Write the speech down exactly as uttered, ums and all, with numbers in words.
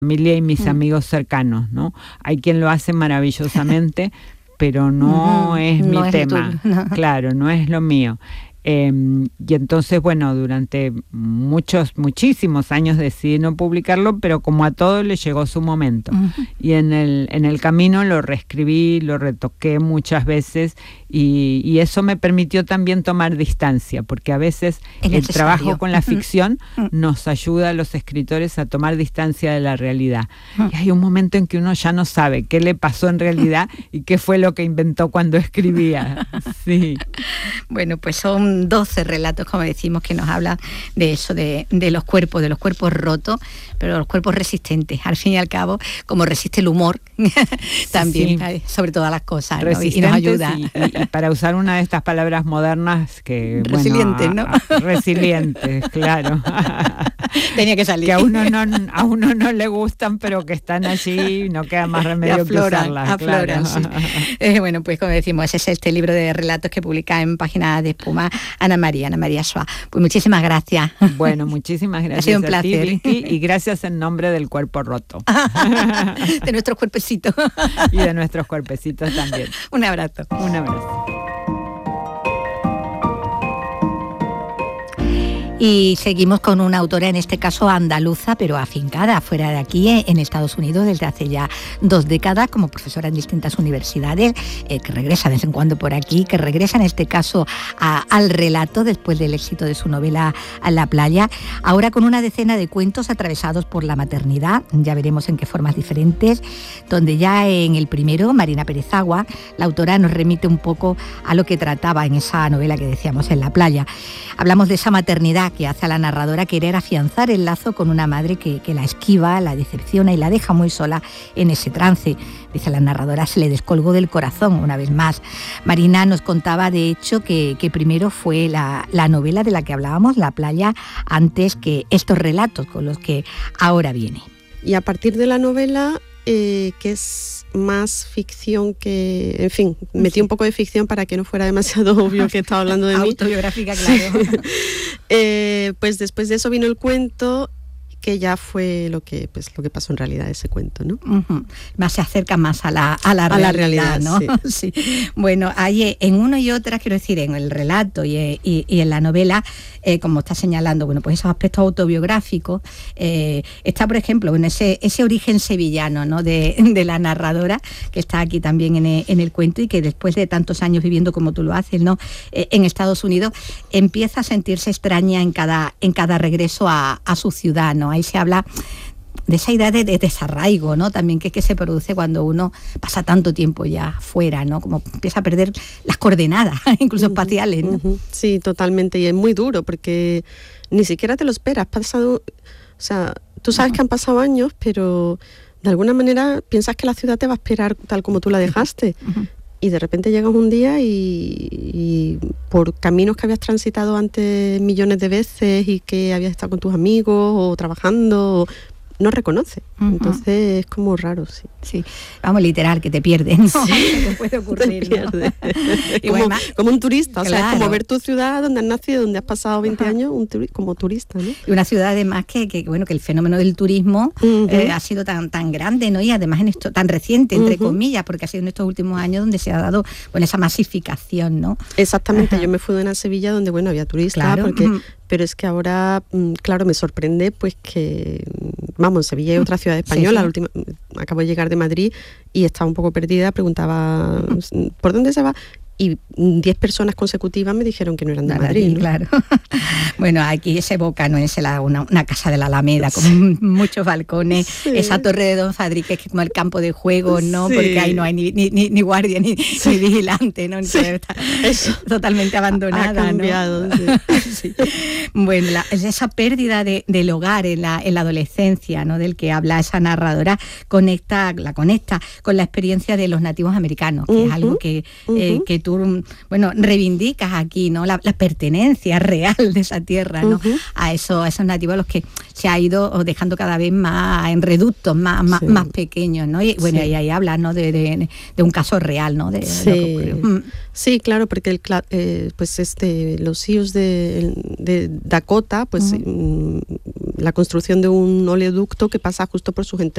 familia y mis Mm. amigos cercanos, ¿no? Hay quien lo hace maravillosamente, pero no Ujú, es no mi es lo tema, tuyo, no. claro, no es lo mío. Eh, y entonces, bueno, durante muchos, muchísimos años decidí no publicarlo, pero como a todo le llegó su momento. Ujú. Y en el, en el camino lo reescribí, lo retoqué muchas veces y, y eso me permitió también tomar distancia, porque a veces Es el necesario. trabajo con la ficción Ujú. nos ayuda a los escritores a tomar distancia de la realidad. Ujú. Y hay un momento en que uno ya no sabe qué le pasó en realidad y qué fue lo que inventó cuando escribía. Sí. Bueno, pues son doce relatos, como decimos, que nos hablan de eso, de, de los cuerpos, de los cuerpos rotos, pero los cuerpos resistentes, al fin y al cabo, como resiste el humor, también, Sí. eh, sobre todas las cosas, ¿no? Y nos Resistentes ayuda. y, y- y para usar una de estas palabras modernas que... bueno, Resilientes, a- ¿no? a- resilientes, claro. Tenía que salir. Que a uno, no, a uno no le gustan, pero que están allí y no queda más Y remedio que afloran, usarlas. afloran, claro. sí. Eh, bueno, pues como decimos, ese es este libro de relatos que publica en Páginas de Espuma Ana María, Ana María Schwa. Pues muchísimas gracias. Bueno, muchísimas gracias Ha sido un a ti, placer. Vicky, y gracias en nombre del cuerpo roto De nuestros cuerpecitos. y de nuestros cuerpecitos también. Un abrazo. Un abrazo. Y seguimos con una autora, en este caso andaluza, pero afincada fuera de aquí, en Estados Unidos, desde hace ya dos décadas, como profesora en distintas universidades, eh, que regresa de vez en cuando por aquí, que regresa en este caso a, al relato después del éxito de su novela A la playa, ahora con una decena de cuentos atravesados por la maternidad, ya veremos en qué formas diferentes, donde ya en el primero, Marina Pérez Agua, la autora nos remite un poco a lo que trataba en esa novela que decíamos, En la playa. Hablamos de esa maternidad que hace a la narradora querer afianzar el lazo con una madre que, que la esquiva, la decepciona y la deja muy sola en ese trance. Dice la narradora, se le descolgó del corazón una vez más. Marina nos contaba, de hecho, que, que primero fue la, la novela de la que hablábamos, La playa, antes que estos relatos con los que ahora viene. Y a partir de la novela, eh, que es más ficción que... En fin, metí Sí. un poco de ficción para que no fuera demasiado obvio que estaba hablando de mí. Autobiográfica, claro. Eh, pues después de eso vino el cuento, que ya fue lo que, pues, lo que pasó en realidad, ese cuento, ¿no? Uh-huh. Más se acerca más a la, a la, A la realidad, realidad, ¿no? Sí. Bueno, hay en uno y otra, quiero decir, en el relato y, y, y en la novela, eh, como está señalando, bueno, pues esos aspectos autobiográficos, eh, está, por ejemplo, en ese, ese origen sevillano, ¿no? De, de la narradora, que está aquí también en el, en el cuento y que después de tantos años viviendo como tú lo haces, ¿no? Eh, en Estados Unidos, empieza a sentirse extraña en cada, en cada regreso a, a su ciudad, ¿no? Ahí se habla de esa idea de, de desarraigo, ¿no? También que, que se produce cuando uno pasa tanto tiempo ya fuera, ¿no? Como empieza a perder las coordenadas, incluso Uh-huh, espaciales, ¿no? uh-huh. Sí, totalmente, y es muy duro porque ni siquiera te lo esperas. Pasado, o sea, tú sabes Uh-huh. que han pasado años, pero de alguna manera piensas que la ciudad te va a esperar tal como tú la dejaste. Uh-huh. Y de repente llegas un día y, y por caminos que habías transitado antes millones de veces y que habías estado con tus amigos o trabajando, no reconoces. Uh-huh. Entonces es como raro, sí. Sí, vamos, literal, que te pierdes, ¿no? Que puede ocurrir, Te ¿no? pierdes. Y como, además- como un turista, o sea, es Claro. como ver tu ciudad donde has nacido, donde has pasado veinte Ajá. años, un turi- como turista, ¿no? Y una ciudad además que, que bueno, que el fenómeno del turismo Uh-huh. eh, ha sido tan tan grande, ¿no? Y además en esto tan reciente, entre Uh-huh. comillas, porque ha sido en estos últimos años donde se ha dado, bueno, esa masificación, ¿no? Exactamente, Ajá. yo me fui de una Sevilla donde, bueno, había turistas, Claro. porque, Ujú. pero es que ahora, mm, claro, me sorprende pues que, mm, vamos, Sevilla es otra ciudad Sí, española, sí. la última, acabo de llegar de Madrid y estaba un poco perdida, preguntaba, ¿por dónde se va? Y diez personas consecutivas me dijeron que no eran de Madrid, ¿no? Claro. Bueno, aquí se evoca, ¿no? Es la, una, una casa de la Alameda con muchos balcones, Sí. esa torre de Don Fadrique que es como el campo de juego, ¿no? Sí. Porque ahí no hay ni, ni, ni, ni guardia ni, ni vigilante, ¿no? Entonces está Eso. totalmente abandonada, Ha cambiado, ¿no? sí. Sí. Bueno, la, esa pérdida de, del hogar en la, en la adolescencia, ¿no? Del que habla esa narradora, conecta, la conecta con la experiencia de los nativos americanos, que Uh-huh. es algo que, Uh-huh. eh, que tú, bueno, reivindicas aquí, ¿no? La, la pertenencia real de esa tierra, ¿no? Uh-huh. A, esos, a esos nativos a los que se ha ido dejando cada vez más en reductos más, más, Sí. más pequeños, ¿no? Y bueno, Sí. y ahí habla, ¿no? De, de, de un caso real, ¿no? De, de Sí. lo que ocurrió. Mm. Sí, claro, porque el, cla- eh, pues este, los hijos de, de Dakota, pues Uh-huh. mm, la construcción de un oleoducto que pasa justo por sus